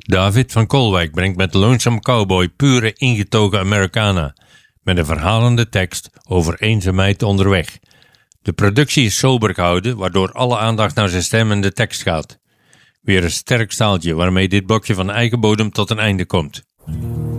David van Kolwijk brengt met Lonesome Cowboy pure ingetogen Americana, met een verhalende tekst over eenzaamheid onderweg. De productie is sober gehouden, waardoor alle aandacht naar zijn stem en de tekst gaat. Weer een sterk staaltje waarmee dit blokje van eigen bodem tot een einde komt.